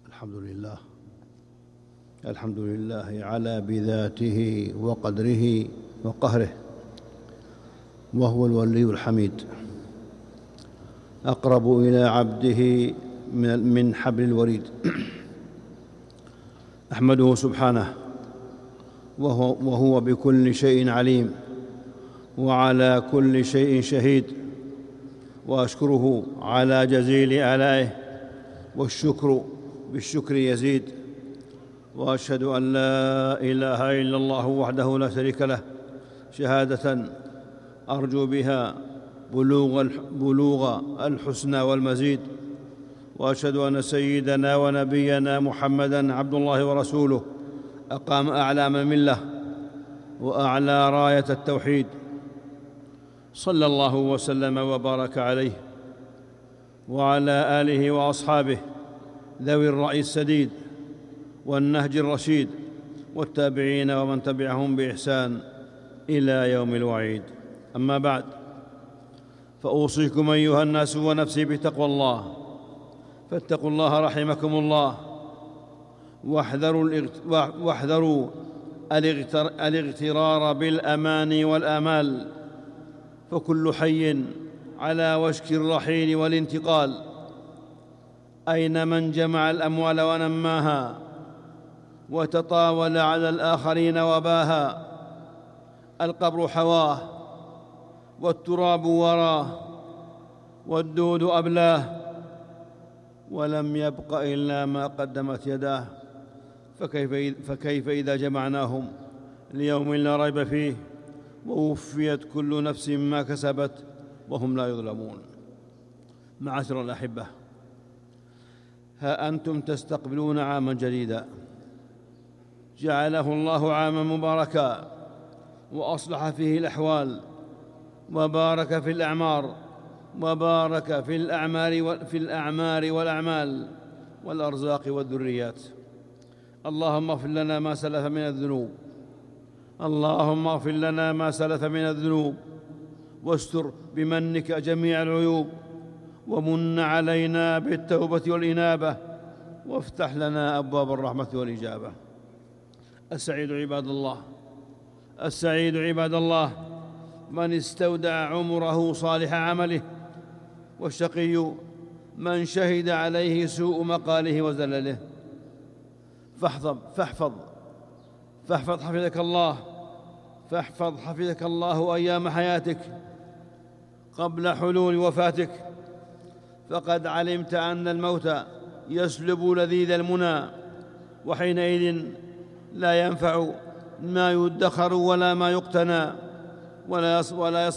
الحمد لله على بذاته وقدره وقهره، وهو الولي الحميد، أقرب إلى عبده من حبل الوريد. أحمده سبحانه وهو بكل شيء عليم وعلى كل شيء شهيد، وأشكره على جزيل آلائه، والشكر بالشكر يزيد. وأشهد أن لا إله إلا الله وحده لا شريك له، شهادة أرجو بها بلوغ الحسنى والمزيد. وأشهد أن سيدنا ونبينا محمدًا عبد الله ورسوله، أقام أعلام الملة وأعلى راية التوحيد، صلى الله وسلم وبارك عليه وعلى آله وأصحابه ذوي الرأي السديد والنهج الرشيد، والتابعين ومن تبعهم بإحسان إلى يوم الوعيد. أما بعد، فأوصيكم أيها الناس ونفسي بتقوى الله، فاتقوا الله رحمكم الله، واحذروا الاغترار بالأماني والآمال، فكل حي على وشك الرحيل والانتقال. أين من جمع الأموال ونماها وتطاول على الآخرين وباها؟ القبر حواه والتراب وراه والدود أبلاه، ولم يبق إلا ما قدمت يداه. فكيف إذا جمعناهم ليوم لا ريب فيه، ووفيت كل نفس ما كسبت وهم لا يظلمون. معاشر الأحبة، ها أنتم تستقبلون عاما جديدا جعله الله عاما مباركا، وأصلح فيه الأحوال، وبارك في الأعمار، وبارك في الأعمار والأعمال والأرزاق والذريات. اللهم اغفر لنا ما سلف من الذنوب، اللهم اغفر لنا ما سلف من الذنوب، واستر بمنك جميع العيوب، ومن علينا بالتوبة والإنابة، وافتح لنا أبواب الرحمة والإجابة. السعيد عباد الله من استودع عمره صالح عمله، والشقي من شهد عليه سوء مقاله وزلله. فاحفظ حفظك الله أيام حياتك قبل حلول وفاتك، فقد علمت أن الموت يسلب لذيذ المنى، وحينئذ لا ينفع ما يدخر ولا ما يقتنى، ولا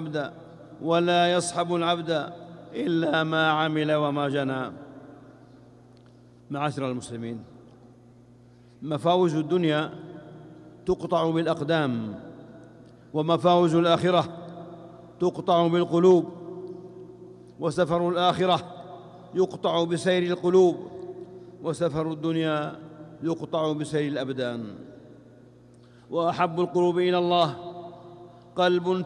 يصحب العبد إلا ما عمل وما جنى. معاشر المسلمين، مفاوز الدنيا تقطع بالأقدام، ومفاوز الآخرة تقطع بالقلوب، وسفر الآخرة يقطع بسير القلوب، وسفر الدنيا يقطع بسير الأبدان. وأحب القلوب إلى الله قلب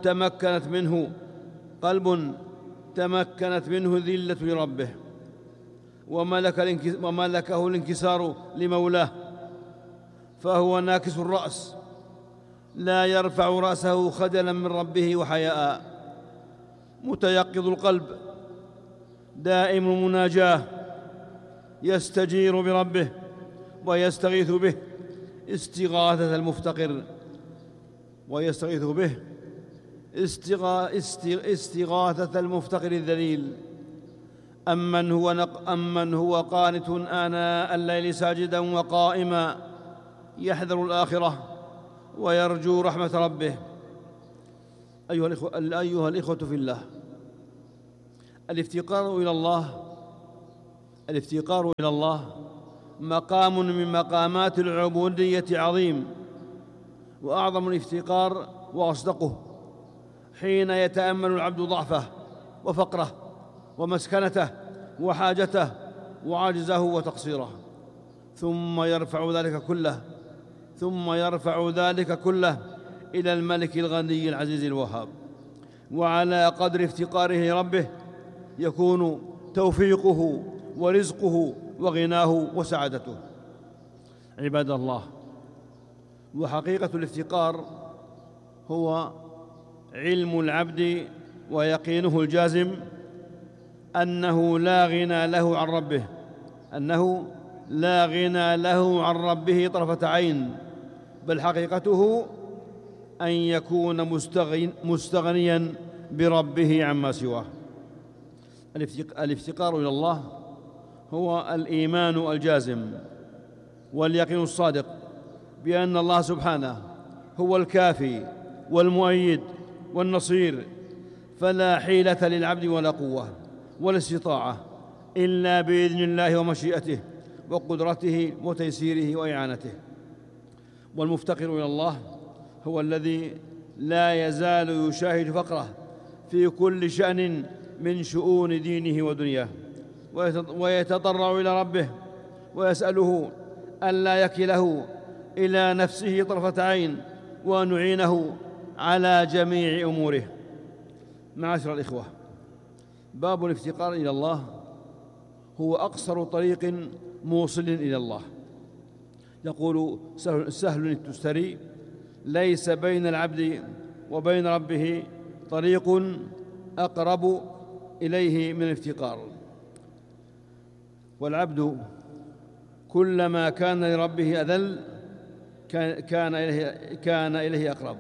تمكنت منه ذلة لربه، وملكه الانكسار لمولاه، فهو ناكس الرأس لا يرفع رأسه خجلا من ربه وحياء، متيقظ القلب دائم المناجاة، يستجير بربه ويستغيث به استغاثة المفتقر، استغاثة المفتقر الذليل. أمن هو قانت آناء الليل ساجدا وقائما، يحذر الآخرة ويرجو رحمة ربه. أيها الإخوة في الله، الافتقار إلى الله مقام من مقامات العبودية عظيم، وأعظم الافتقار وأصدقه حين يتأمل العبد ضعفه وفقره ومسكنته وحاجته وعجزه وتقصيره، ثم يرفع ذلك كله إلى الملك الغني العزيز الوهاب. وعلى قدر افتقاره لربه يكون توفيقه ورزقه وغناه وسعادته. عباد الله، وحقيقة الافتقار هو علم العبد ويقينه الجازم أنه لا غنى له عن ربه، أنه لا غنى له عن ربه طرفة عين، بل حقيقته أن يكون مستغنيا بربه عما سواه. الافتقار إلى الله هو الإيمان الجازم واليقين الصادق بأن الله سبحانه هو الكافي والمؤيد والنصير، فلا حيلة للعبد ولا قوة ولا استطاعة إلا بإذن الله ومشيئته وقدرته وتيسيره وإعانته. والمفتقر إلى الله هو الذي لا يزال يشاهد فقره في كل شأن من شؤون دينه ودنياه، ويتضرع إلى ربه ويسأله ألا يكله إلى نفسه طرفة عين، وأن يعينه على جميع أموره. معاشر الإخوة، باب الافتقار إلى الله هو أقصر طريق موصل إلى الله. يقول سهل التستري: ليس بين العبد وبين ربه طريق أقرب إليه من الافتقار، والعبد كلما كان لربه أذل كان إليه أقرب.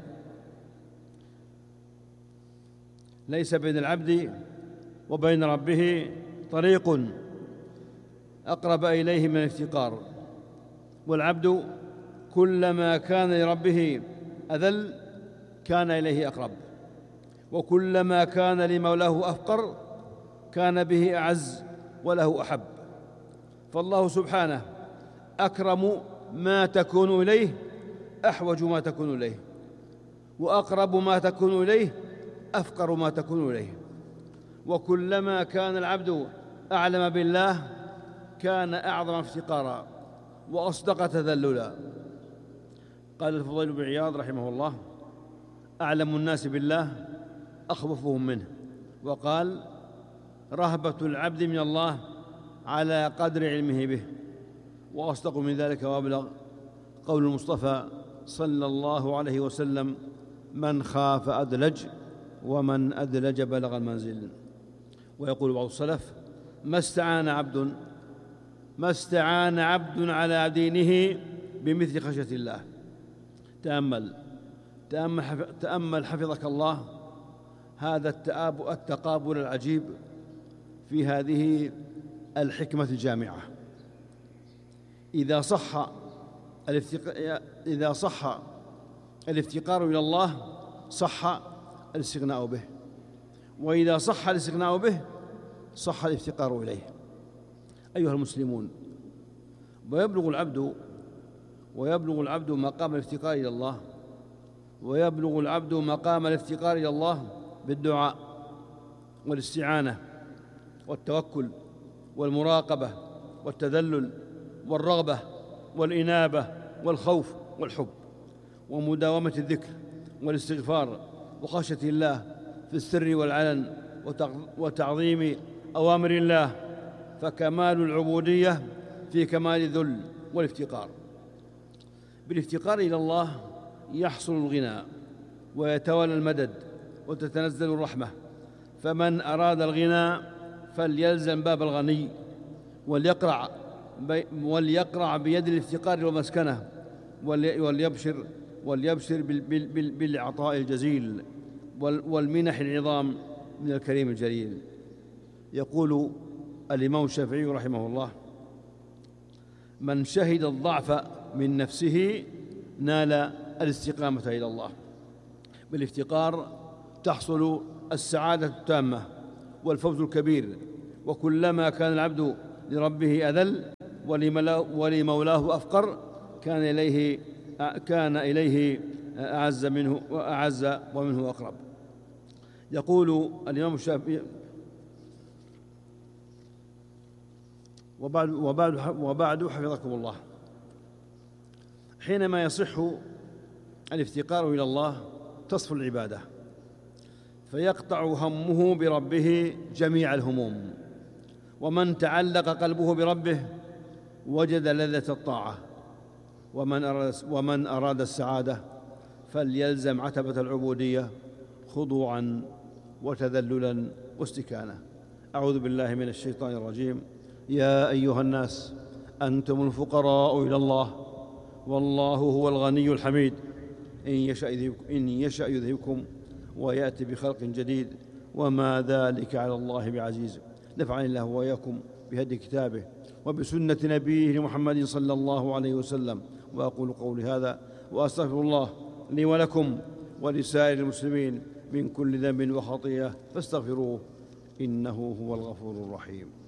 ليس بين العبد وبين ربه طريق أقرب إليه من الافتقار، والعبد كلما كان لربه أذل كان إليه أقرب، وكلما كان لمولاه أفقر كان به أعز وله أحب. فالله سبحانه أكرم ما تكون إليه، أحوج ما تكون إليه، وأقرب ما تكون إليه، أفقر ما تكون إليه. وكلما كان العبد أعلم بالله كان أعظم افتقارا وأصدق تذللا. قال الفضيل بن عياض رحمه الله: أعلم الناس بالله أخوفهم منه. وقال: رهبة العبد من الله على قدر علمه به. وأصدق من ذلك وأبلغ قول المصطفى صلى الله عليه وسلم: من خاف أدلج، ومن أدلج بلغ المنزل. ويقول بعض السلف: ما استعان عبد على دينه بمثل خشية الله. تأمل حفظك الله هذا التقابل العجيب في هذه الحكمة الجامعة. إذا صح الافتقار إلى الله صح الاستغناء به، وإذا صح الاستغناء به صح الافتقار إليه. أيها المسلمون، ويبلغ العبد مقام الافتقار إلى الله، ويبلغ العبد مقام الافتقار إلى الله بالدعاء والاستعانة والتوكل والمراقبة والتذلل والرغبة والإنابة والخوف والحب، ومداومة الذكر والاستغفار وخشية الله في السر والعلن وتعظيم أوامر الله، فكمال العبودية في كمال الذل والافتقار. بالافتقار إلى الله يحصل الغنى ويتولى المدد وتتنزل الرحمة. فمن أراد الغنى فليلزم باب الغني وليقرع بيد الافتقار والمسكنة وليبشر بالعطاء الجزيل والمنح العظام من الكريم الجليل. يقول الإمام الشافعي رحمه الله: من شهد الضعف من نفسه نال الاستقامة إلى الله. بالافتقار تحصل السعادة التامة والفوز الكبير، وكلما كان العبد لربه أذل ولمولاه أفقر كان إليه أعز منه وأعز ومنه أقرب. يقول الإمام الشافعي: وبعد حفظكم الله، حينما يصح الافتقار إلى الله تصفو العبادة، فيقطع همه بربه جميع الهموم. ومن تعلق قلبه بربه وجد لذة الطاعة. ومن أراد السعادة فليلزم عتبة العبودية خضوعا وتذللا واستكانة. أعوذ بالله من الشيطان الرجيم. يا أيها الناس أنتم الفقراء إلى الله والله هو الغني الحميد. إن يشأ يذهبكم ويأتي بخلق جديد وما ذلك على الله بعزيز. نفعني الله وإياكم بهدي كتابه وبسنة نبيه محمد صلى الله عليه وسلم. وأقول قولي هذا وأستغفر الله لي ولكم ولسائر المسلمين من كل ذنب وخطيئة فاستغفروه إنه هو الغفور الرحيم.